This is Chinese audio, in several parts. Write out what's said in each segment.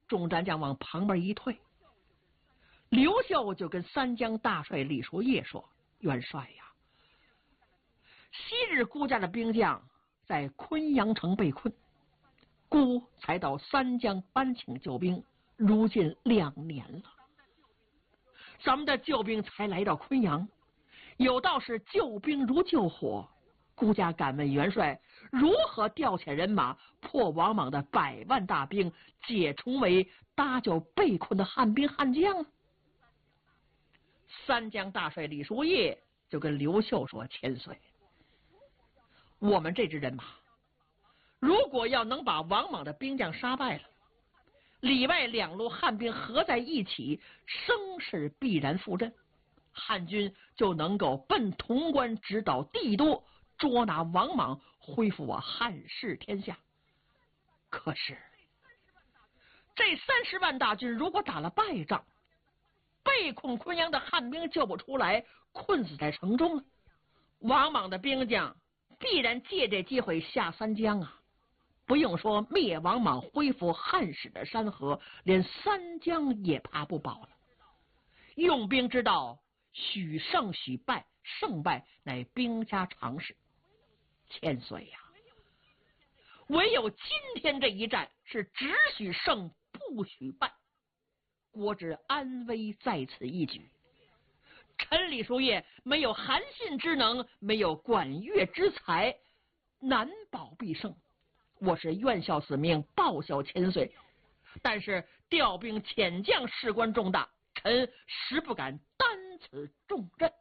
众战将往旁边一退，刘秀就跟三江大帅李叔夜说：“元帅呀，昔日孤家的兵将在昆阳城被困，孤才到三江搬请救兵，如今2年了。咱们的救兵才来到昆阳，有道是救兵如救火。孤家敢问元帅，如何调遣人马破王莽的100万大兵，解重围，搭救被困的汉兵汉将？”三江大帅李叔夜就跟刘秀说：“千岁，我们这支人马如果要能把王莽的兵将杀败了，里外2路汉兵合在一起，声势必然复振，汉军就能够奔潼关，直捣帝都，捉拿王莽，恢复我汉室天下。可是这30万大军如果打了败仗，被困昆阳的汉兵救不出来，困死在城中了，王莽的兵将必然借这机会下三江啊！不用说灭王莽，恢复汉室的山河，连三江也怕不保了。用兵之道，许胜许败，胜败乃兵家常事。千岁呀，唯有今天这一战是只许胜，不许败，国之安危在此一举。臣李叔夜没有韩信之能，没有管乐之才，难保必胜。我是愿效死命，报效千岁，但是调兵遣将事关重大，臣实不敢担此重任。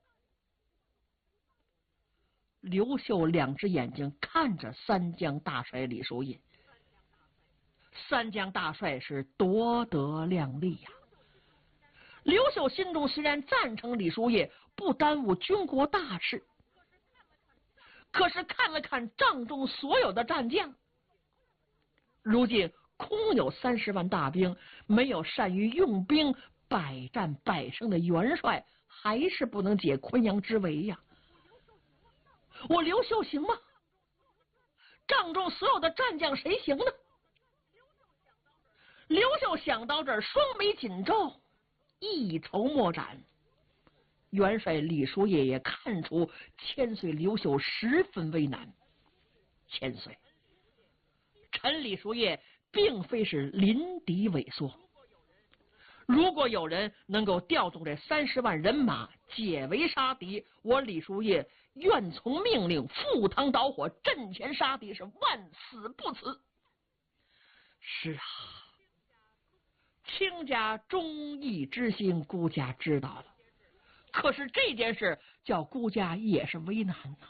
刘秀2只眼睛看着三江大帅李叔夜，三江大帅是多得量力呀。刘秀心中虽然赞成李叔夜不耽误军国大事，可是看了看帐中所有的战将，如今空有30万大兵，没有善于用兵、百战百胜的元帅，还是不能解昆阳之围呀。我刘秀行吗？帐中所有的战将谁行呢？刘秀想到这儿，双眉紧皱，一筹莫展。元帅李叔夜也看出千岁刘秀十分为难。千岁，臣李叔夜并非是临敌萎缩，如果有人能够调动这30万人马解围杀敌，我李叔夜愿从命令，赴汤蹈火，阵前杀敌，是万死不辞。是啊，卿家忠义之心，孤家知道了，可是这件事叫孤家也是为难呐。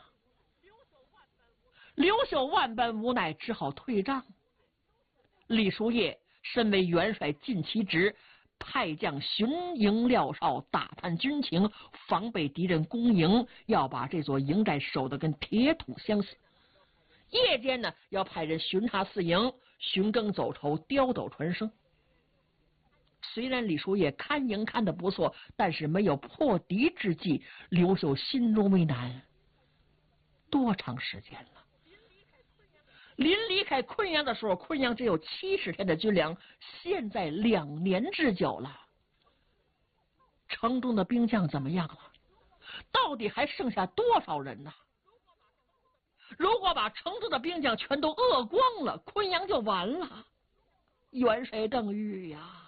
刘秀万般无奈，只好退帐。李叔夜身为元帅，尽其职，派将巡营廖哨，打探军情，防备敌人攻营，要把这座营寨守得跟铁土相似。夜间呢，要派人巡查四营，巡更走筹，刁斗传声。虽然李叔夜看营看得不错，但是没有破敌之计，刘秀心中为难。多长时间了？临离开昆阳的时候，昆阳只有70天的军粮，现在2年之久了。城中的兵将怎么样了？到底还剩下多少人呢？如果把城中的兵将全都饿光了，昆阳就完了。元帅邓玉呀，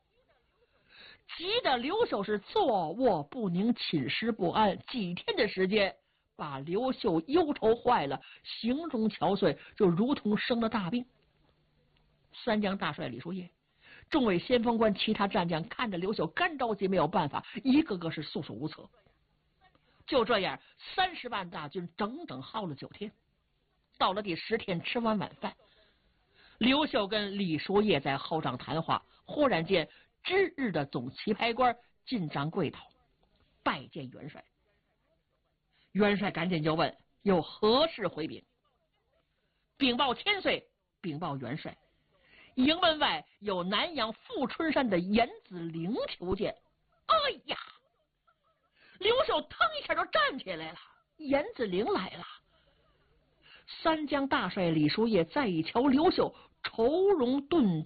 急得刘秀是坐卧不宁，寝食不安，几天的时间把刘秀忧愁坏了，形容憔悴，就如同生了大病。三江大帅李叔夜、众位先锋官、其他战将看着刘秀干着急，没有办法，一个个是束手无策。就这样，30万大军整整耗了9天。到了第10天，吃完晚饭，刘秀跟李叔夜在后帐谈话，忽然间，知日的总棋牌官进帐跪倒，拜见元帅。元帅赶紧就问有何事回禀。禀报千岁，禀报元帅，营门外有南阳富春山的严子陵求见。哎呀！刘秀腾一下就站起来了，严子陵来了。三江大帅李叔夜再一瞧刘秀，愁容顿